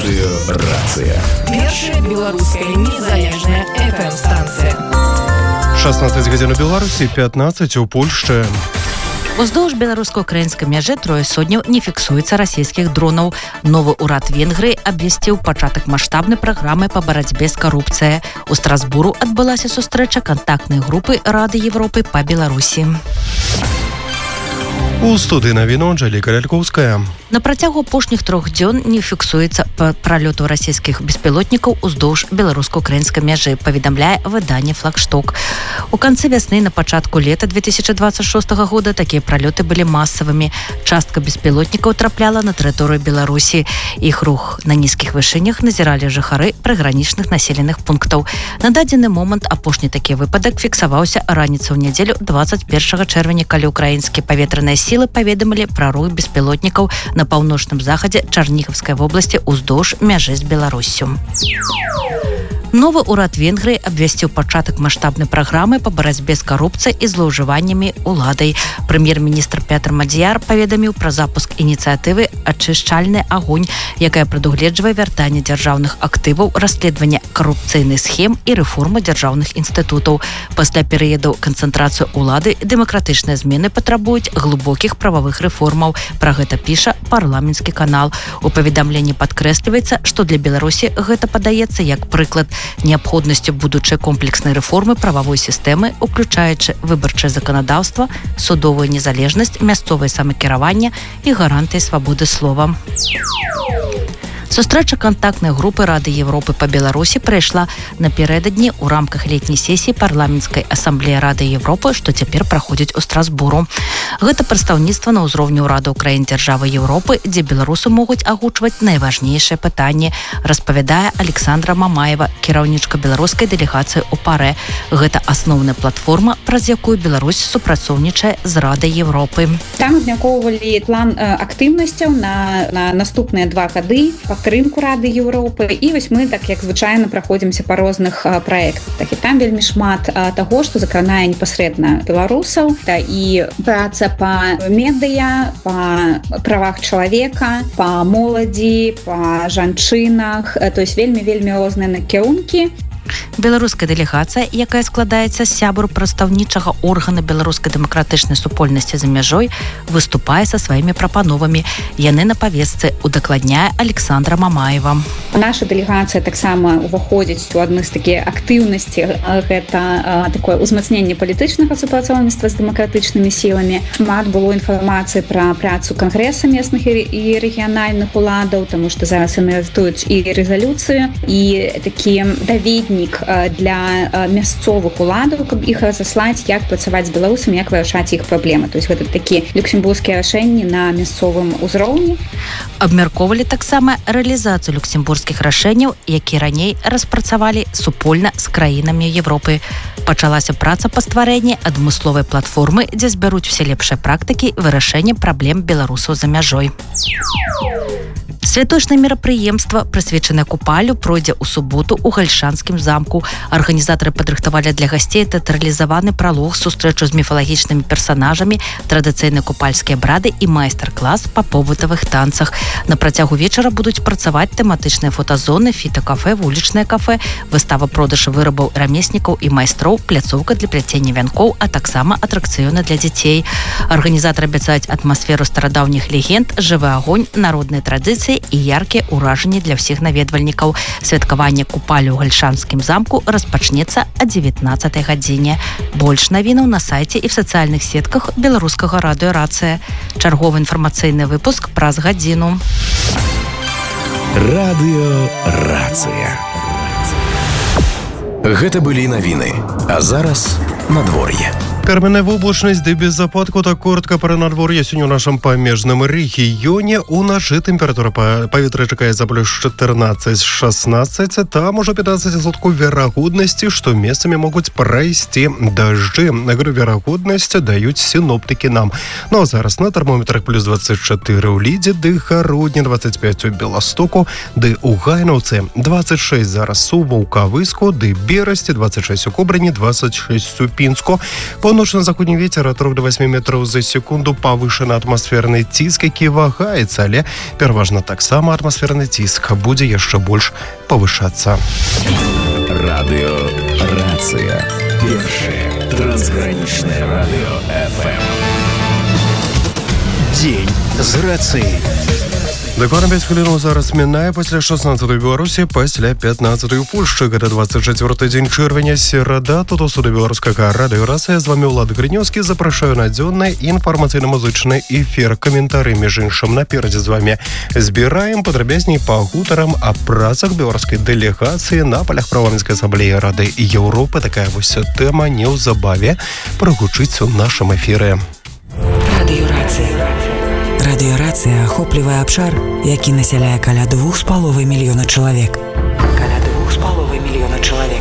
Радыёрацыя. Першая беларуская незалежная FM-станцыя. 16 гадзін у Беларусі, 15 у Польшчы. Уздоўж беларуска-украінскай мяжы трое сотняў не фіксуецца расійскіх дронаў. Новы ўрад Венгрыі абвясціў пачатак маштабнай праграмы па барацьбе з карупцыяй. У Страсбуру адбылася сустрэча кантактнай групы Рады Европы па Беларусі. У студыі навіну Анжэліка Лялькоўская. На працягу апошніх 3 дзён не фіксуецца пралёту расійскіх беспілотнікаў уздоўж беларуска-украінскай мяжы, паведамляе выданне «Флагшток». У канцы вясны на пачатку лета 2026 года такія пралёты былі масавымі. Частка беспілотнікаў трапляла на тэрыторыю Беларусі. Іх рух на нізкіх вышынях назіралі жыхары прыгранічных населеных пунктаў. На дадзены момант апошні такі выпадак фіксаваўся раніцу ў нядзелю 21 чэрвеня, калі ўкраінскія паветраныя сілы паведамілі пра рух беспілотнікаў на паўночным захадзе Чарнігаўскай вобласці ўздоўж мяжы з Беларуссю. Новы ўрад Венгрыі абвясціў пачатак маштабнай праграмы па барацьбе з карупцыяй і злоўжываннямі уладай. Прэм'ер-міністр Петр Мадзіяр паведаміў пра запуск ініцыятывы «Ачышчальны агонь», якая прадугледжвае вяртанне дзяржаўных актываў, расследаванне карупцыйных схем і рэформу дзяржаўных інстытутаў. Пасля перыядаў канцэнтрацыі ўлады дэмакратычныя змены патрабуюць глыбокіх прававых рэформаў. Пра гэта піша парламенцкі канал. У паведамленні падкрэсліваецца, што для Беларусі гэта падаецца як прыклад неабходнасцю будучай комплекснай рэформы прававой сістэмы, уключаючы выбарчае заканадаўства, судовую незалежнасць, мясцовае самакіраванне і гарантыі свабоды слова. Сустрэча кантактнай групы Рады Европы па Беларусі прайшла напярэдадні ў рамках летняй сесіі парламенцкай асамблеі Рады Европы, што цяпер праходзіць у Страсбуру. Гэта прадстаўніцтва на ўзроўні ўраду краін дзяржавы Европы, дзе беларусы могуць агучваць найважнейшыя пытанні, распавядае Александра Мамаева, кіраўнічка беларускай дэлегацыі ў ПАРЭ. Гэта асноўная платформа, праз якую Беларусь супрацоўнічае з Радай Европы. Там абмяркоўвалі план актыўнасцяў на наступныя 2 гады падтрымку Рады Европы, і вось мы, так як звычайна, праходзімся па розных праектах. І там вельмі шмат таго, што закранае непасрэдна беларусаў, і праца па медыя, па правах чалавека, па моладзі, па жанчынах, то есть вельмі розныя накірункі. Беларуская дэлегацыя, якая складаецца з сябру прадстаўнічага органа беларускай дэмакратычнай супольнасці за мяжой, выступае са сваімі прапановамі. Яны на павестцы, удакладняе Александра Мамаева. Наша дэлегацыя таксама уваходзіць у адны з такія актыўнасці. Гэта такое ўзмацненне палітычнага супрацоўніцтва з дэмакратычнымі сіламі. Шмат было інфармацыі пра працу кангрэса местных і рэгіянальных уладаў, таму што зараз яны рыхтуюць і рэзалюцыю, і такі даведнік для мясцовых уладаў, каб іх разаслаць, як працаваць з беларусамі, як вырашаць іх праблемы. То есть гэта такі люксембургскія рашэнні на мясцовым узроўні. Абмяркоўвалі таксама рэалізацыю люксембургскіх рашэнняў, якія раней распрацавалі супольна з краінамі Европы. Пачалася праца па стварэнні адмысловай платформы, дзе збяруць усе лепшыя практыкі вырашэння праблем беларусаў за мяжой. Святочнае мерапрыемства, прысвечанае купалю, пройдзе ў суботу ў Гальшанскім замку. Арганізатары падрыхтавалі для гасцей тэатралізаваны пралог, сустрэчу з міфалагічнымі персанажамі, традыцыйныя купальскія абрады і майстар-клас па побытавых танцах. На працягу вечара будуць працаваць тэматычныя фотазоны, фітакафэ, вулічнае кафэ, выстава продажу вырабаў рамеснікаў і майстроў, пляцоўка для пляцення вянкоў, а таксама атракцыёны для дзяцей. Арганізатары абяцаюць атмасферу старадаўніх легенд, жывы агонь, народныя традыцыі і яркія ўражанні для ўсіх наведвальнікаў. Святкаванне купалю ў Гальшанскім замку распачнецца о 19 гадзіне. Больш навінаў на сайце і в сацыяльных сетках беларускага радыёрацыя. Чарговы інфармацыйны выпуск праз гадзіну. Радыёрацыя. Гэта былі навіны. А зараз надвор'е. Перменная воблачнасць ды без ападку, так коротка пра надвор'е сёння ў нашым памежным рэгіёне. Уначы тэмпература паветра чакае за плюс 14-16, там ужо 15% верагоднасці, што месцамі могуць прайсці дажджы. Гэту верагоднасць даюць сіноптыкі нам. Ну а зараз на тэрмометрах плюс 24 ў Лідзе, ды Гародні, 25 у Беластоку, ды ў Гайнаўцы, 26 зараз у Ваўкавыску, ды Берасці, 26 у Кобрыні, 26 у Пінску. По Паўночна-заходні вецер ад 3 до 8 метраў за секунду. Павышаны атмасферны ціск, які вагаецца, але пераважна таксама атмасферны ціск будзе яшчэ больш павышацца. Радиорация. Первое трансграничное радио ФМ. День з рацыяй. Дакладна 5 хвілінаў зараз мінае пасля 16-й Беларусі, пасля 15-й у Польшчы. Гэта 24-й дзень чэрвеня, серада. Тут у студыі беларускага радыёрацыя. З вами Ўлад Грынёўскі. Запрашаю на дзённы інфармацыйна-музычны эфір. Каментары, між іншым, наперадзе з вами збіраем. Падрабязней пагутарам о працах беларускай дэлегацыі на палях парламенцкай асамблеі Рады Еўропы. Такая вось тэма неўзабаве прагучыць у нашым эфіры. Радыёрацыя. Радыёрацыя ахоплівае абшар, які насяляе каля 2,5 мільёна чалавек.